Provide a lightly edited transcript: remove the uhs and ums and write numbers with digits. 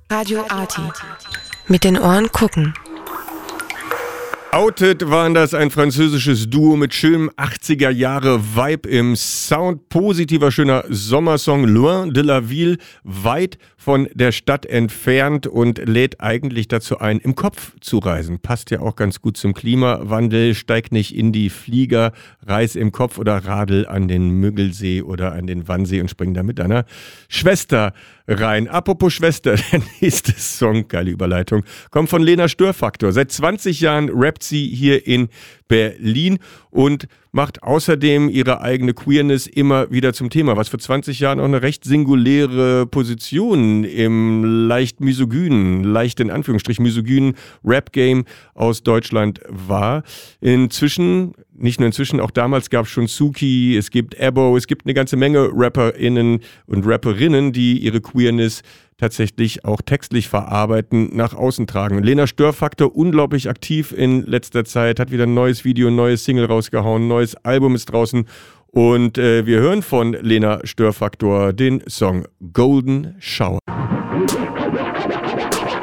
Radio Arty. Mit den Ohren gucken. Outed waren das, ein französisches Duo mit schönem 80er-Jahre-Vibe im Sound. Positiver, schöner Sommersong, Loin de la Ville, weit von der Stadt entfernt und lädt eigentlich dazu ein, im Kopf zu reisen. Passt ja auch ganz gut zum Klimawandel. Steig nicht in die Flieger, reis im Kopf oder radel an den Müggelsee oder an den Wannsee und spring da mit deiner Schwester rein. Apropos Schwester, der nächste Song, geile Überleitung, kommt von Lena Störfaktor. Seit 20 Jahren rappt sie hier in Berlin und macht außerdem ihre eigene Queerness immer wieder zum Thema, was vor 20 Jahren auch eine recht singuläre Position im leicht misogynen, leicht in Anführungsstrichen misogynen Rap-Game aus Deutschland war. Inzwischen, nicht nur inzwischen, auch damals gab es schon Suki, es gibt Ebo, es gibt eine ganze Menge RapperInnen und Rapperinnen, die ihre Queerness tatsächlich auch textlich verarbeiten, nach außen tragen. Lena Störfaktor, unglaublich aktiv in letzter Zeit, hat wieder ein neues Video, ein neues Single rausgehauen, ein neues Album ist draußen und wir hören von Lena Störfaktor den Song Golden Shower.